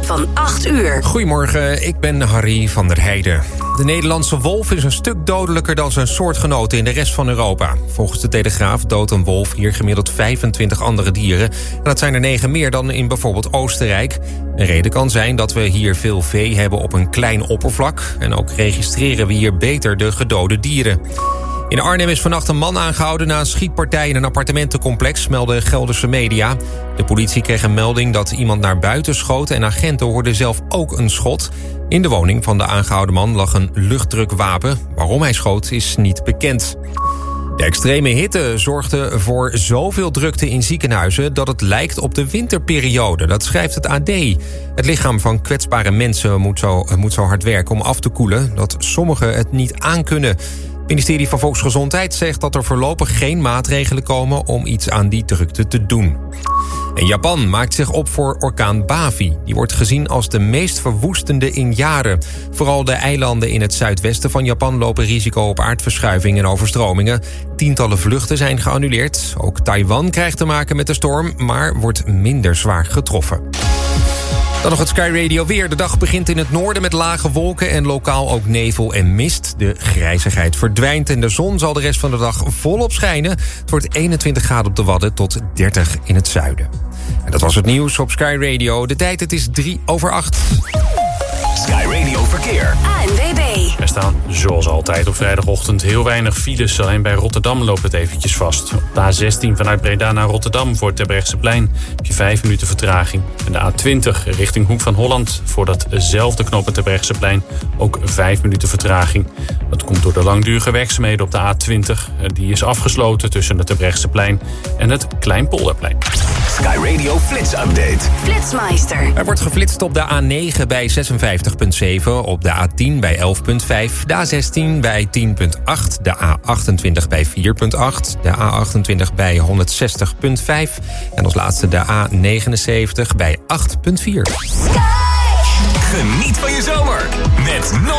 van 8 uur. Goedemorgen, ik ben Harry van der Heijden. De Nederlandse wolf is een stuk dodelijker dan zijn soortgenoten in de rest van Europa. Volgens de Telegraaf doodt een wolf hier gemiddeld 25 andere dieren. En dat zijn er 9 meer dan in bijvoorbeeld Oostenrijk. Een reden kan zijn dat we hier veel vee hebben op een klein oppervlak. En ook registreren we hier beter de gedode dieren. In Arnhem is vannacht een man aangehouden na een schietpartij in een appartementencomplex, melden Gelderse media. De politie kreeg een melding dat iemand naar buiten schoot en agenten hoorden zelf ook een schot. In de woning van de aangehouden man lag een luchtdrukwapen. Waarom hij schoot is niet bekend. De extreme hitte zorgde voor zoveel drukte in ziekenhuizen dat het lijkt op de winterperiode. Dat schrijft het AD. Het lichaam van kwetsbare mensen moet zo hard werken om af te koelen dat sommigen het niet aankunnen. Het ministerie van Volksgezondheid zegt dat er voorlopig geen maatregelen komen om iets aan die drukte te doen. En Japan maakt zich op voor orkaan Bavi. Die wordt gezien als de meest verwoestende in jaren. Vooral de eilanden in het zuidwesten van Japan lopen risico op aardverschuiving en overstromingen. Tientallen vluchten zijn geannuleerd. Ook Taiwan krijgt te maken met de storm, maar wordt minder zwaar getroffen. Dan nog het Sky Radio weer. De dag begint in het noorden met lage wolken en lokaal ook nevel en mist. De grijzigheid verdwijnt en de zon zal de rest van de dag volop schijnen. Het wordt 21 graden op de Wadden tot 30 in het zuiden. En dat was het nieuws op Sky Radio. De tijd, het is 7:03. Sky Radio Verkeer. ANWB. Er staan zoals altijd op vrijdagochtend heel weinig files. Alleen bij Rotterdam loopt het eventjes vast. Op de A16 vanuit Breda naar Rotterdam voor Terbrechtseplein heb je 5 minuten vertraging. En de A20 richting Hoek van Holland voor datzelfde knooppunt Terbrechtseplein ook 5 minuten vertraging. Dat komt door de langdurige werkzaamheden op de A20. Die is afgesloten tussen het Terbrechtseplein en het Kleinpolderplein. Sky Radio Flits Update. Flitsmeister. Er wordt geflitst op de A9 bij 56,7, op de A10 bij 11,5, de A16 bij 10,8, de A28 bij 4,8, de A28 bij 160,5 en als laatste de A79 bij 8,4. Geniet van je zomer met